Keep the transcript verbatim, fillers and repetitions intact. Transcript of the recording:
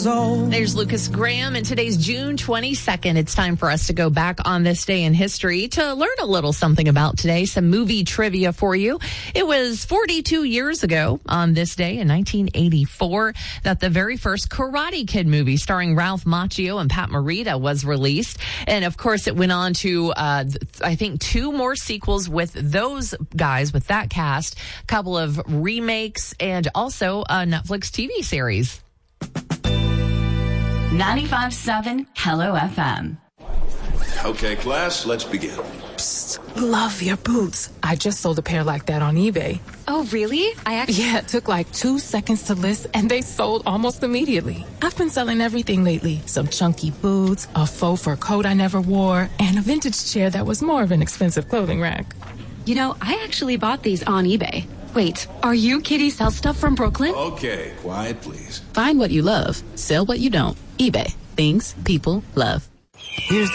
years old. There's Lucas Graham, and today's June twenty-second. It's time for us to go back on this day in history to learn a little something about today, some movie trivia for you. It was forty-two years ago on this day in nineteen eighty-four that the very first Karate Kid movie starring Ralph Macchio and Pat Morita was released. And of course, it went on to, uh, I think, two more sequels with those guys, with that cast, a couple of remakes, and also a Netflix T V series. ninety-five point seven Hello F M. Okay, class, let's begin. Psst, love your boots. I just sold a pair like that on eBay. Oh, really? I actually... Yeah, it took like two seconds to list, and they sold almost immediately. I've been selling everything lately. Some chunky boots, a faux fur coat I never wore, and a vintage chair that was more of an expensive clothing rack. You know, I actually bought these on eBay. Wait, are you Kitty Sell Stuff from Brooklyn? Okay, quiet, please. Find what you love. Sell what you don't. eBay. Things people love. Here's